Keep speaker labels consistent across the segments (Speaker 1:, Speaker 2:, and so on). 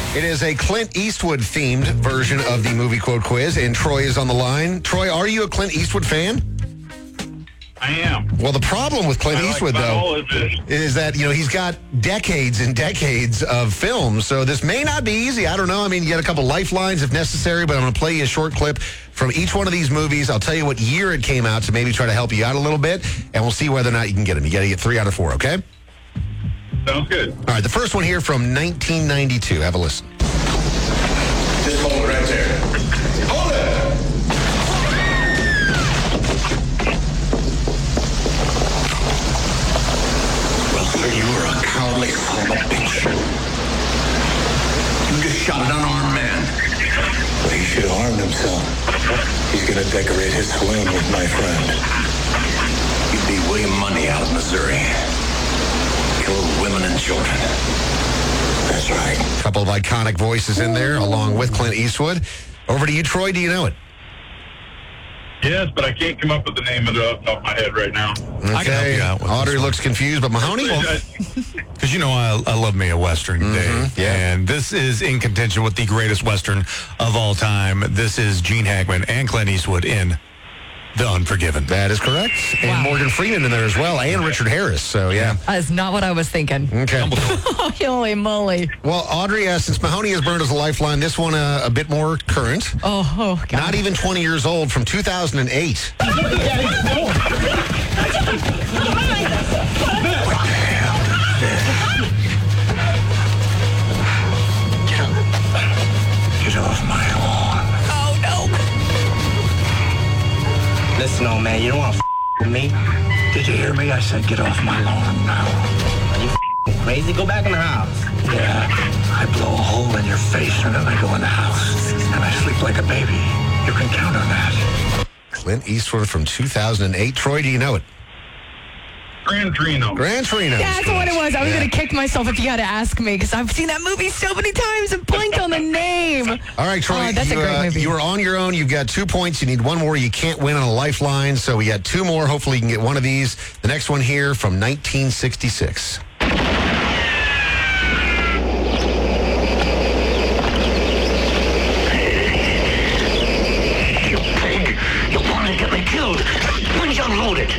Speaker 1: It is a Clint Eastwood-themed version of the movie quote quiz, and Troy is on the line. Troy, are you a Clint Eastwood fan?
Speaker 2: I am.
Speaker 1: Well, the problem with Clint Eastwood, though, is that, he's got decades and decades of films, so this may not be easy. I don't know. I mean, you get a couple lifelines if necessary, but I'm going to play you a short clip from each one of these movies. I'll tell you what year it came out to maybe try to help you out a little bit, and we'll see whether or not you can get them. You got to get 3 out of 4, okay?
Speaker 2: Sounds good.
Speaker 1: All right, the first one here from 1992. Have a listen.
Speaker 3: Just hold it right there. Hold it! Well, sir, you were a cowardly son of a bitch. You just shot an unarmed man. Well, he should have armed himself. He's going to decorate his saloon with my friend. You'd be William Mundy out of Missouri. Kill women and children. That's right.
Speaker 1: A couple of iconic voices in there, along with Clint Eastwood. Over to you, Troy. Do you know it?
Speaker 2: Yes, but I can't come up with the name of it off the top of my head right now.
Speaker 1: Okay.
Speaker 4: I can help you out with
Speaker 1: Audrey
Speaker 4: this one.
Speaker 1: looks confused, but Mahoney?
Speaker 4: Because I love me a Western, Dave.
Speaker 1: Yeah.
Speaker 4: And this is in contention with the greatest Western of all time. This is Gene Hackman and Clint Eastwood in The Unforgiven.
Speaker 1: That is correct. And
Speaker 5: Wow.
Speaker 1: Morgan Freeman in there as well, and Richard Harris. So, yeah.
Speaker 5: That is not what I was thinking.
Speaker 1: Okay.
Speaker 5: Holy moly.
Speaker 1: Well, Audrey, since Mahoney has burned as a lifeline, this one a bit more current.
Speaker 5: Oh, God.
Speaker 1: Not even 20 years old, from 2008.
Speaker 3: Get off my lawn.
Speaker 5: Oh, no.
Speaker 6: Listen, old man, you don't want to with me?
Speaker 3: Did you hear me? I said get off my lawn now.
Speaker 6: Are you crazy? Go back in the house.
Speaker 3: Yeah, I blow a hole in your face and then I go in the house. And I sleep like a baby. You can count on that.
Speaker 1: Clint Eastwood from 2008. Troy, do you know it?
Speaker 2: Gran Torino.
Speaker 1: Gran Torino.
Speaker 5: That's what it was. I was
Speaker 1: Yeah.
Speaker 5: going to kick myself if you had to ask me, because I've seen that movie so many times and blanked on the name.
Speaker 1: All right, Troy,
Speaker 5: Oh, that's a great movie.
Speaker 1: you are on your own. You've got 2 points. You need one more. You can't win on a lifeline, so we got 2 more. Hopefully you can get one of these. The next one here from 1966.
Speaker 3: You pig! You wanted to get me killed. When'd you unload it?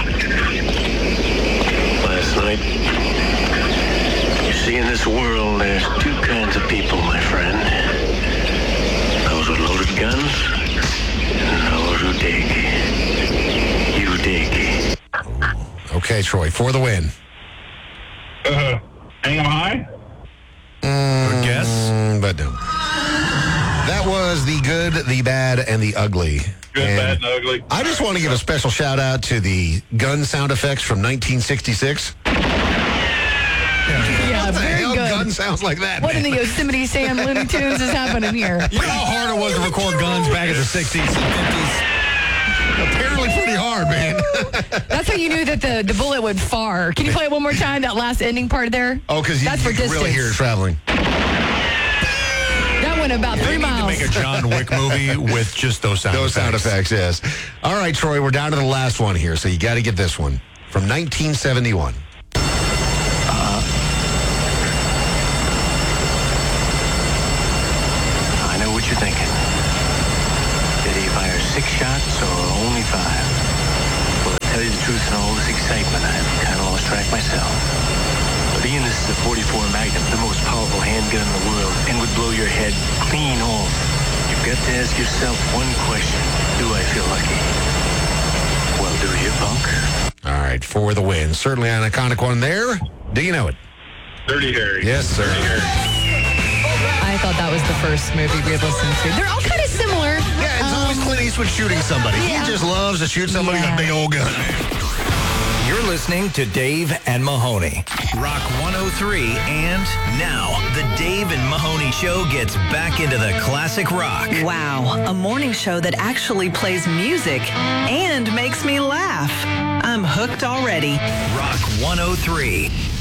Speaker 3: Last night. You see, in this world, there's 2 kinds of people, my friend. Those with loaded guns, and those who dig. You dig.
Speaker 1: Okay, Troy, for the win.
Speaker 2: Hang 'em high?
Speaker 4: Good guess.
Speaker 1: But no. That was the good, the bad, and the ugly.
Speaker 2: Good,
Speaker 1: And
Speaker 2: bad, and ugly.
Speaker 1: I just want to give a special shout out to the gun sound effects from 1966.
Speaker 5: Yeah,
Speaker 1: What the
Speaker 5: very
Speaker 1: hell
Speaker 5: good.
Speaker 1: gun sounds like that,
Speaker 5: What in
Speaker 1: man?
Speaker 5: the Yosemite Sam Looney Tunes is happening here?
Speaker 4: You know how hard it was to record guns back in the 60s and 50s?
Speaker 1: Apparently pretty hard, man.
Speaker 5: That's how you knew that the bullet would far. Can you play it one more time, that last ending part there?
Speaker 1: Oh, because you
Speaker 5: That's for
Speaker 1: can
Speaker 5: distance.
Speaker 1: really hear it traveling.
Speaker 5: That went about 3
Speaker 4: They need to
Speaker 5: miles.
Speaker 4: make a John Wick movie with just those sound
Speaker 1: Those sound effects, yes. All right, Troy, we're down to the last one here, so you got to get this one. From 1971.
Speaker 3: I know what you're thinking. Did he fire 6 shots or only 5? Well, to tell you the truth, in all this excitement, I've kind of lost track myself. But Ian, this is a 44 Magnum, the most powerful handgun in the world, and would blow your head clean off. You've got to ask yourself one question. Do I feel lucky? Well, do you, punk?
Speaker 1: All right, for the win. Certainly an iconic one there. Do you know it?
Speaker 2: Dirty Harry.
Speaker 1: Yes, sir.
Speaker 2: Dirty Harry.
Speaker 5: I thought that was the first movie we had listened to. They're all kind of similar.
Speaker 1: Yeah, it's always Clint Eastwood shooting somebody.
Speaker 5: yeah.
Speaker 1: He just loves to shoot somebody with a big old gun.
Speaker 7: You're listening to Dave and Mahoney. Rock 103, and now the Dave and Mahoney Show gets back into the classic rock.
Speaker 8: Wow, a morning show that actually plays music and makes me laugh. I'm hooked already.
Speaker 7: Rock 103.